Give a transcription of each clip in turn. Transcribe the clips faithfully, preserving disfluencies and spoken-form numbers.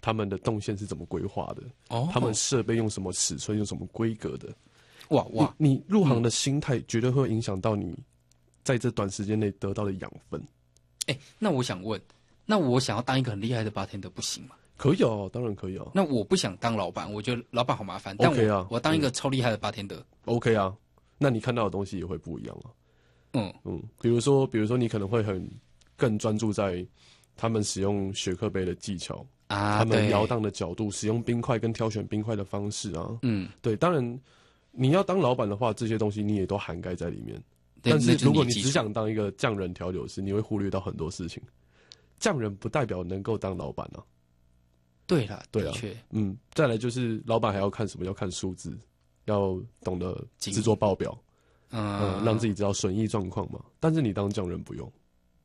他们的动线是怎么规划的，哦，他们设备用什么尺寸，用什么规格的。 哇哇！ 你你入行的心态绝对会影响到你在这短时间内得到的养分。 哎、欸，那我想问，那我想要当一个很厉害的 bartender 不行吗？ 可以哦，当然可以哦。 那我不想当老板，我觉得老板好麻烦。但我 OK 啊， 我当一个超厉害的 bartender。OK 啊，那你看到的东西也会不一样啊。 嗯嗯，比如说，比如说你可能会很更专注在他们使用雪克杯的技巧啊，他们摇荡的角度，使用冰块跟挑选冰块的方式啊。嗯，对，当然你要当老板的话，这些东西你也都涵盖在里面。但是如果你只想当一个匠人调酒师，你会忽略到很多事情。匠人不代表能够当老板啊。 对啦， 对啊，嗯，再来就是老板还要看什么？要看数字，要懂得制作报表，嗯、呃，让自己知道损益状况嘛。但是你当匠人不用。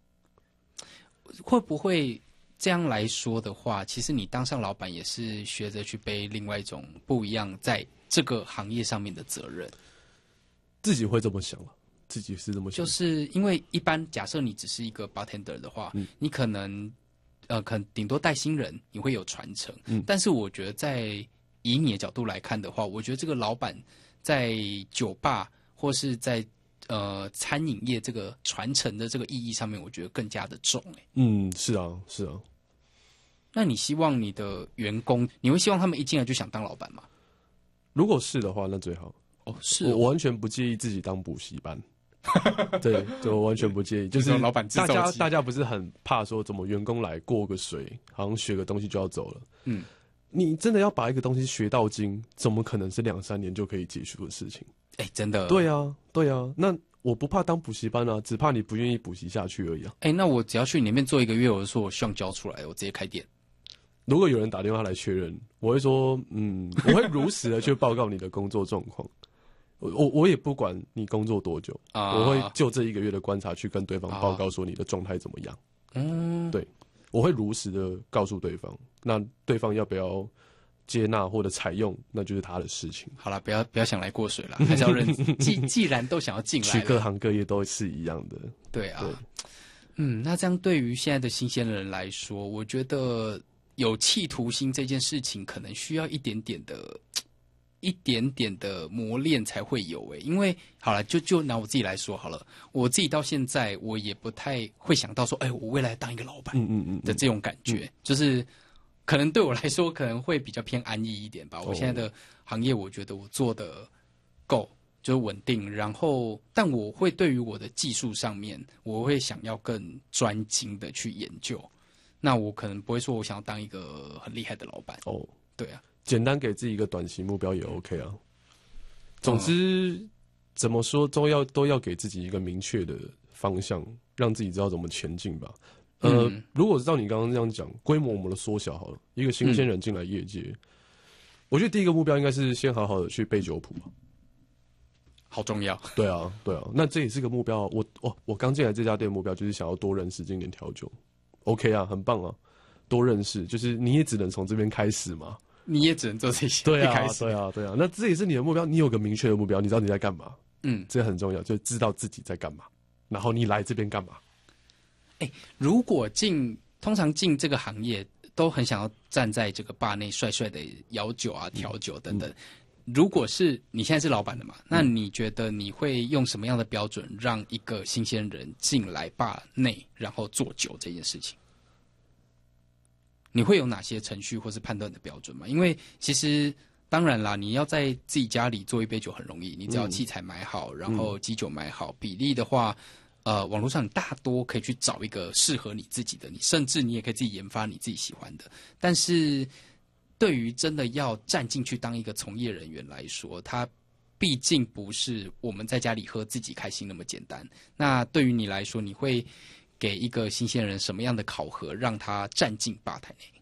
会不会这样来说的话，其实你当上老板也是学着去背另外一种不一样在这个行业上面的责任？ 自己会这么想了。自己是这么想， 就是因为一般假设你只是一个 bartender 的话，嗯、你可能呃，可能顶多带新人，你会有传承。嗯，但是我觉得在以你的角度来看的话，我觉得这个老板在酒吧或是在呃餐饮业这个传承的这个意义上面，我觉得更加的重、欸。 嗯，是啊，是啊。 那你希望你的员工，你会希望他们一进来就想当老板吗？ 如果是的话，那最好。 哦，是哦，我完全不介意自己当补习班。对，就我完全不介意，就是老板大家大家不是很怕说怎么员工来过个水，好像学个东西就要走了。嗯，你真的要把一个东西学到精，怎么可能是两三年就可以结束的事情？ 哎、欸，真的。 对啊，对啊。那我不怕当补习班啊，只怕你不愿意补习下去而已啊。 哎、欸，那我只要去里面做一个月，我就说我希望教出来，我直接开店。 如果有人打电话来确认，我会说，嗯，我会如实的去报告你的工作状况。我我我也不管你工作多久，啊、我会就这一个月的观察去跟对方报告说你的状态怎么样。嗯，对，我会如实的告诉对方，那对方要不要接纳或者采用，那就是他的事情。 好了，不要不要想来过水了，还是要认。既既然都想要进来， 去各行各业都是一样的。 对啊，对，嗯，那这样对于现在的新鲜人来说，我觉得有企图心这件事情，可能需要一点点的。一点点的磨练才会有诶、欸，因为好了，就就拿我自己来说好了，我自己到现在我也不太会想到说，哎、欸，我未来当一个老板，嗯嗯嗯的这种感觉，嗯、就是可能对我来说可能会比较偏安逸一点吧。我现在的行业，我觉得我做的够，就是稳定，然后但我会对于我的技术上面，我会想要更专精的去研究。那我可能不会说我想要当一个很厉害的老板哦，对啊。 简单给自己一个短期目标也 OK 啊。总之，嗯、怎么说都要都要给自己一个明确的方向，让自己知道怎么前进吧。呃，嗯、如果照你刚刚这样讲，规模我们的缩小好了，一个新鲜人进来业界，嗯、我觉得第一个目标应该是先好好的去背酒谱， 好重要。 对啊，对啊，那这也是个目标。我哦，我刚进来这家店的目标就是想要多认识经典调酒 ，OK 啊，很棒啊，多认识，就是你也只能从这边开始嘛。 你也只能做这些。 对啊，对啊，对啊。那这也是你的目标，你有个明确的目标，你知道你在干嘛。嗯，这很重要，就知道自己在干嘛，然后你来这边干嘛。 哎、欸，如果进，通常进这个行业都很想要站在这个吧内帅帅的摇酒啊、调酒等等。嗯、如果是你现在是老板的嘛，那你觉得你会用什么样的标准让一个新鲜人进来吧内，然后做酒这件事情？你会有哪些程序或是判断的标准吗？因为其实当然啦，你要在自己家里做一杯酒很容易，你只要器材买好，嗯、然后基酒买好，比例的话，呃，网络上你大多可以去找一个适合你自己的，你甚至你也可以自己研发你自己喜欢的。但是对于真的要站进去当一个从业人员来说，他毕竟不是我们在家里喝自己开心那么简单。那对于你来说，你会给一个新鲜人什么样的考核，让他站进吧台内？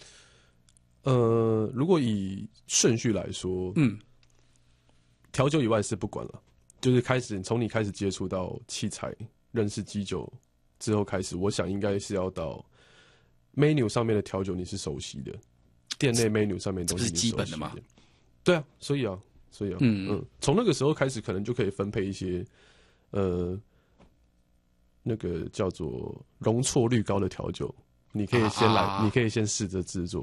呃，如果以顺序来说，嗯，调酒以外是不管了，就是开始从你开始接触到器材、认识基酒之后开始，我想应该是要到 menu 上面的调酒你是熟悉的，店内 menu 上面的东西是基本的吗？ 对啊，所以啊，所以啊，嗯嗯，从那个时候开始，可能就可以分配一些，呃。那个叫做容错率高的调酒，你可以先来，啊啊你可以先试着制作。